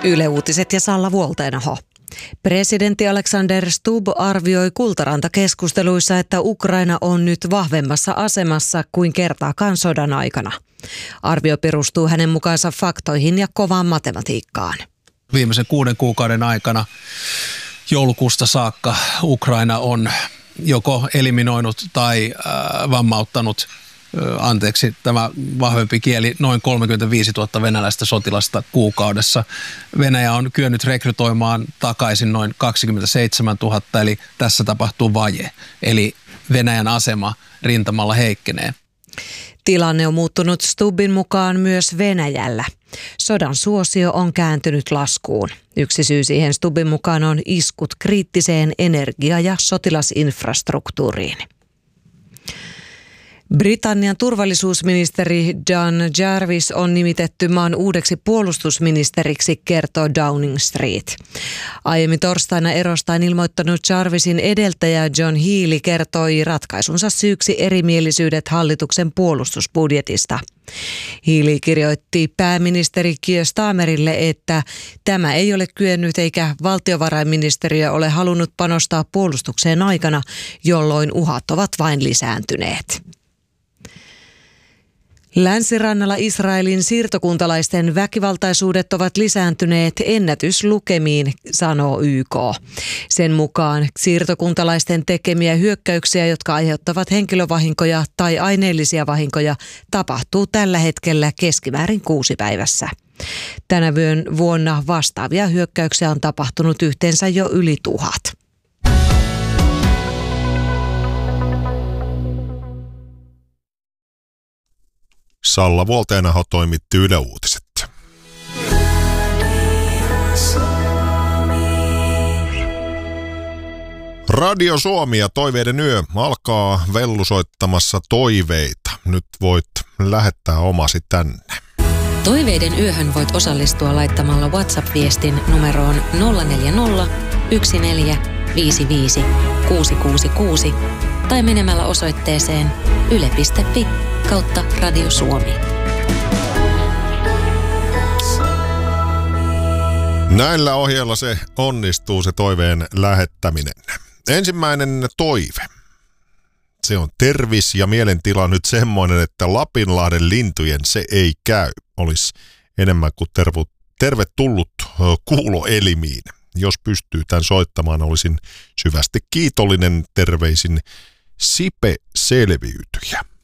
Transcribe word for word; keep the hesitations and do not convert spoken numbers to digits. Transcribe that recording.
Yle Uutiset ja Salla Vuolteenaho. Presidentti Alexander Stubb arvioi Kultaranta-keskusteluissa, että Ukraina on nyt vahvemmassa asemassa kuin kertaakaan sodan aikana. Arvio perustuu hänen mukaansa faktoihin ja kovaan matematiikkaan. Viimeisen kuuden kuukauden aikana joulukuusta saakka Ukraina on joko eliminoinut tai äh, vammauttanut, äh, anteeksi tämä vahvempi kieli, noin kolmekymmentäviisituhatta venäläistä sotilasta kuukaudessa. Venäjä on kyennyt rekrytoimaan takaisin noin kaksikymmentäseitsemäntuhatta, eli tässä tapahtuu vaje. Eli Venäjän asema rintamalla heikkenee. Tilanne on muuttunut Stubbin mukaan myös Venäjällä. Sodan suosio on kääntynyt laskuun. Yksi syy siihen Stubbin mukaan on iskut kriittiseen energia- ja sotilasinfrastruktuuriin. Britannian turvallisuusministeri John Jarvis on nimitetty maan uudeksi puolustusministeriksi, kertoo Downing Street. Aiemmin torstaina erostaan ilmoittanut Jarvisin edeltäjä John Healey kertoi ratkaisunsa syyksi erimielisyydet hallituksen puolustusbudjetista. Healey kirjoitti pääministeri Keir Starmerille, että tämä ei ole kyennyt eikä valtiovarainministeriö ole halunnut panostaa puolustukseen aikana, jolloin uhat ovat vain lisääntyneet. Länsirannalla Israelin siirtokuntalaisten väkivaltaisuudet ovat lisääntyneet ennätyslukemiin, sanoo Y K. Sen mukaan siirtokuntalaisten tekemiä hyökkäyksiä, jotka aiheuttavat henkilövahinkoja tai aineellisia vahinkoja, tapahtuu tällä hetkellä keskimäärin kuusi päivässä. Tänä vuonna vastaavia hyökkäyksiä on tapahtunut yhteensä jo yli tuhat. Salla Vuolteenaho toimitti Yle Uutiset. Radio Suomi ja Toiveiden yö alkaa vellusoittamassa toiveita. Nyt voit lähettää omasi tänne. Toiveiden yöhön voit osallistua laittamalla WhatsApp-viestin numeroon nolla neljä nolla, yksi neljä, viisi viisi, kuusi kuusi kuusi tai menemällä osoitteeseen yle piste fi kautta Radio Suomi. Näillä ohjeilla se onnistuu, se toiveen lähettäminen. Ensimmäinen toive. Se on tervis ja mielentila nyt semmoinen, että Lapinlahden lintujen se ei käy. Olisi enemmän kuin tervu, tervetullut kuuloelimiin. Jos pystyy tämän soittamaan, olisin syvästi kiitollinen. Terveisin Sipe Selviytyjä.